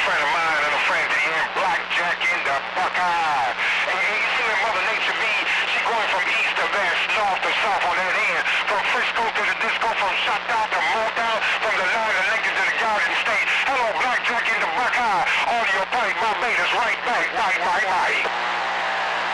friend of mine and a friend to him, Blackjack in the Buckeye. And you see what Mother Nature be? She going from east to west, north to south on that end. From Frisco to the disco, from Shutdown to Motown, from the line of Lincoln to the Garden State. Hello, Blackjack in the Buckeye. Audio pipe, my mate is right back, right.